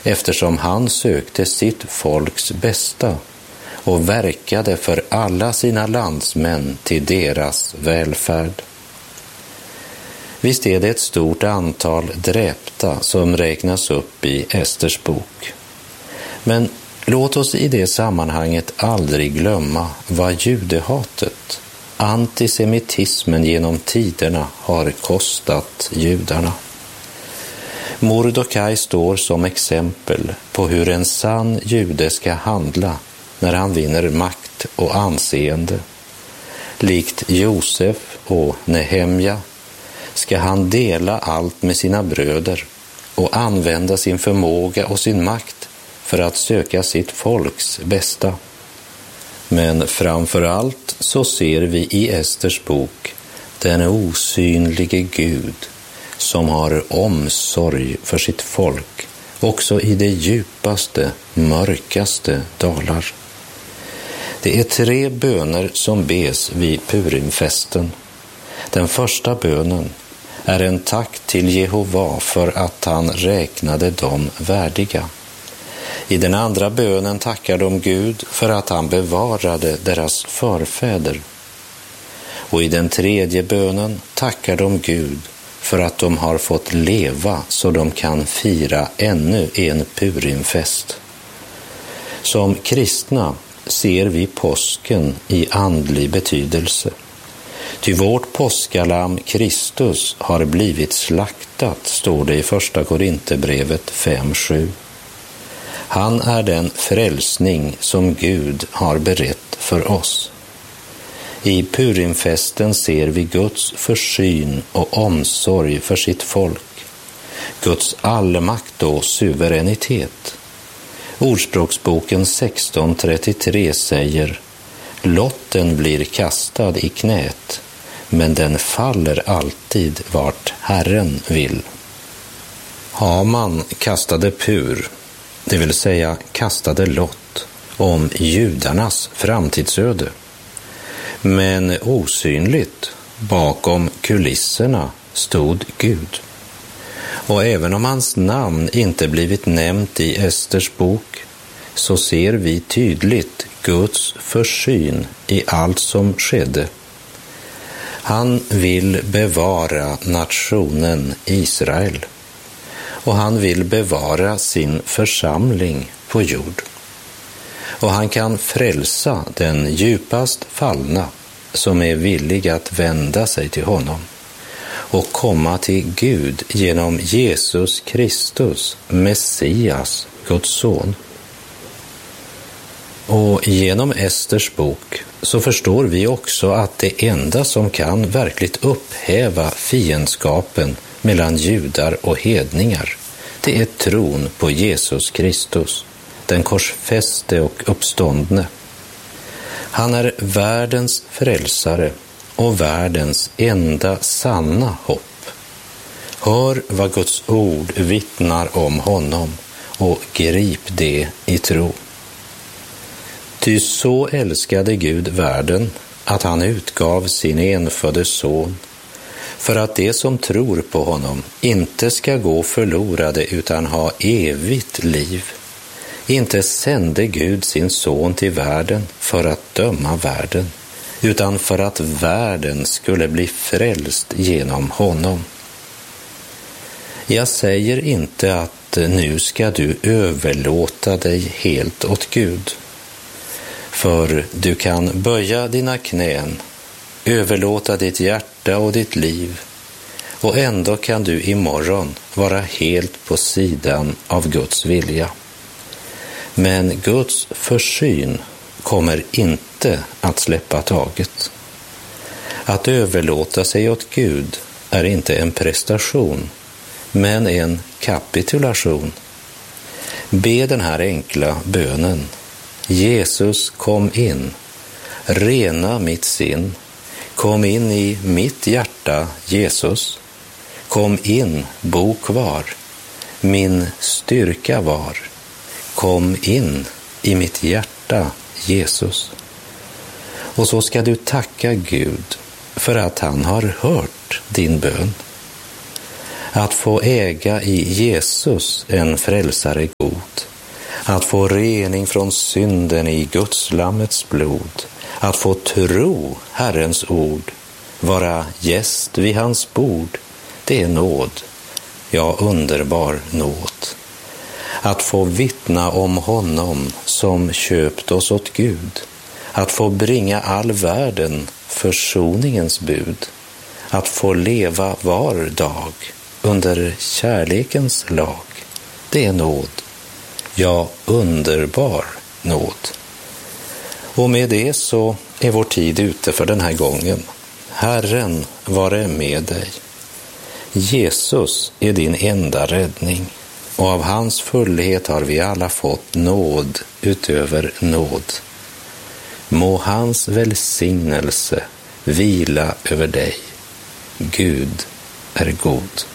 eftersom han sökte sitt folks bästa och verkade för alla sina landsmän till deras välfärd. Visst är det ett stort antal dräpta som räknas upp i Esters bok. Men låt oss i det sammanhanget aldrig glömma vad judehatet, antisemitismen genom tiderna har kostat judarna. Mordokaj står som exempel på hur en sann jude ska handla när han vinner makt och anseende. Likt Josef och Nehemja ska han dela allt med sina bröder och använda sin förmåga och sin makt för att söka sitt folks bästa. Men framför allt så ser vi i Esters bok den osynlige Gud som har omsorg för sitt folk, också i det djupaste, mörkaste dalar. Det är 3 böner som bes vid Purimfesten. Den första bönen är en tack till Jehova för att han räknade dem värdiga. I den andra bönen tackar de Gud för att han bevarade deras förfäder. Och i den tredje bönen tackar de Gud för att de har fått leva så de kan fira ännu en Purimfest. Som kristna ser vi påsken i andlig betydelse. Ty vårt påskalamm Kristus har blivit slaktat, står det i första Korinthierbrevet 5:7. Han är den frälsning som Gud har berett för oss. I Purimfesten ser vi Guds försyn och omsorg för sitt folk, Guds allmakt och suveränitet. Ordspråksboken 16:33 säger: lotten blir kastad i knät, men den faller alltid vart Herren vill. Haman kastade pur, det vill säga kastade lott, om judarnas framtidsöde. Men osynligt bakom kulisserna stod Gud. Och även om hans namn inte blivit nämnt i Esters bok, så ser vi tydligt Guds försyn i allt som skedde. Han vill bevara nationen Israel, och han vill bevara sin församling på jord. Och han kan frälsa den djupast fallna som är villig att vända sig till honom och komma till Gud genom Jesus Kristus, Messias, Guds son. Och genom Esters bok så förstår vi också att det enda som kan verkligt upphäva fiendskapen mellan judar och hedningar, det är tron på Jesus Kristus, den korsfäste och uppståndne. Han är världens frälsare och världens enda sanna hopp. Hör vad Guds ord vittnar om honom och grip det i tro. Ty så älskade Gud världen att han utgav sin enfödde son, för att de som tror på honom inte ska gå förlorade utan ha evigt liv. Inte sände Gud sin son till världen för att döma världen, utan för att världen skulle bli frälst genom honom. Jag säger inte att nu ska du överlåta dig helt åt Gud. För du kan böja dina knän, överlåta ditt hjärta och ditt liv, och ändå kan du imorgon vara helt på sidan av Guds vilja. Men Guds försyn kommer inte att släppa taget. Att överlåta sig åt Gud är inte en prestation, men en kapitulation. Be den här enkla bönen: Jesus, kom in, rena mitt sinn, kom in i mitt hjärta, Jesus, kom in, bo kvar, min styrka var, kom in i mitt hjärta, Jesus. Och så ska du tacka Gud för att han har hört din bön. Att få äga i Jesus en frälsare god. Att få rening från synden i Guds lammets blod. Att få tro Herrens ord. Vara gäst vid hans bord. Det är nåd. Ja, underbar nåd. Att få vittna om honom som köpt oss åt Gud. Att få bringa all världen försoningens bud. Att få leva var dag under kärlekens lag. Det är nåd. Ja, underbar nåd. Och med det så är vår tid ute för den här gången. Herren vare med dig. Jesus är din enda räddning. Och av hans fullhet har vi alla fått nåd utöver nåd. Må hans välsignelse vila över dig. Gud är god.